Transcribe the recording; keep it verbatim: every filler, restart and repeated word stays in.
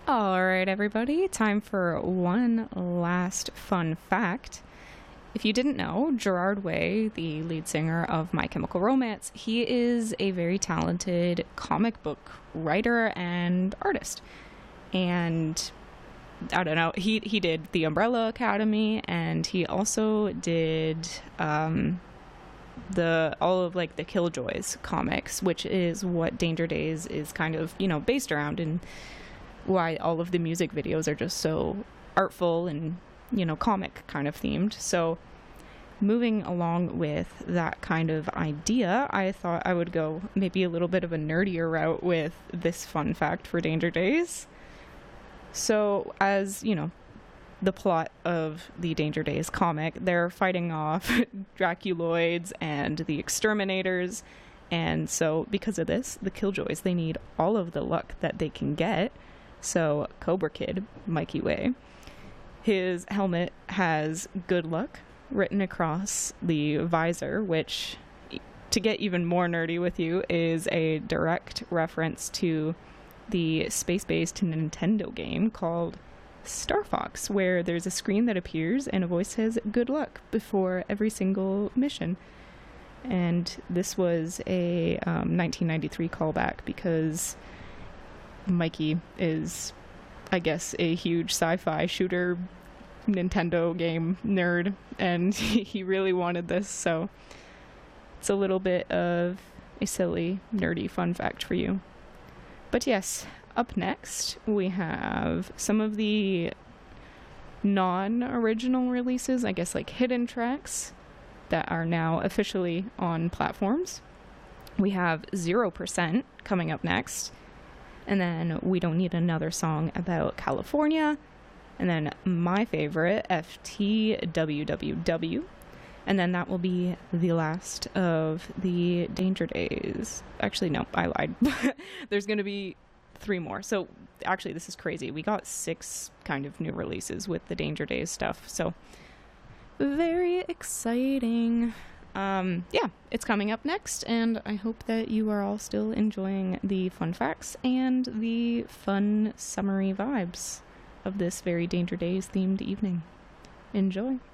All right, everybody, time for one last fun fact. If you didn't know, Gerard Way, the lead singer of My Chemical Romance, he is a very talented comic book writer and artist. And I don't know, he he did The Umbrella Academy, and he also did um, the all of like the Killjoys comics, which is what Danger Days is kind of, you know, based around, and why all of the music videos are just so artful and, you know, comic kind of themed. So moving along with that kind of idea, I thought I would go maybe a little bit of a nerdier route with this fun fact for Danger Days. So, as you know, the plot of the Danger Days comic, they're fighting off Draculoids and the Exterminators, and so because of this, the Killjoys, they need all of the luck that they can get. So Cobra Kid, Mikey Way, his helmet has good luck written across the visor, which, to get even more nerdy with you, is a direct reference to the space-based Nintendo game called Star Fox, where there's a screen that appears and a voice says good luck before every single mission. And this was a um, nineteen ninety-three callback because Mikey is, I guess, a huge sci-fi shooter Nintendo game nerd, and he really wanted this, so it's a little bit of a silly, nerdy fun fact for you. But yes, up next we have some of the non-original releases, I guess like hidden tracks, that are now officially on platforms. We have zero percent coming up next. And then We Don't Need Another Song About California. And then my favorite, F T W W W. And then that will be the last of the Danger Days. Actually, no, I lied. There's going to be three more. So actually, this is crazy. We got six kind of new releases with the Danger Days stuff. So very exciting. Um, yeah, it's coming up next, and I hope that you are all still enjoying the fun facts and the fun summery vibes of this very Danger Days themed evening. Enjoy.